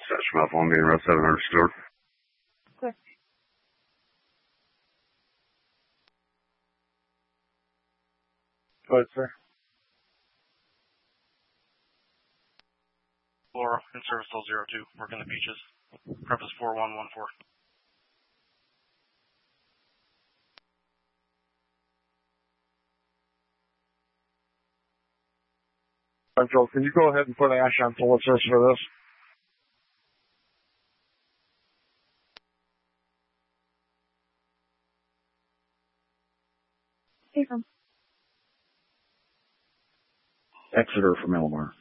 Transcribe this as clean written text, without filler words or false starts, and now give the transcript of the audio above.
Dispatch from Alpha 1 being Route 7 restored. Clear. Go ahead, sir. Laura, in service till 02, working the beaches. Preface 4114. Central, can you go ahead and put Ash on full assist for this? Hey, from Exeter from Elmore.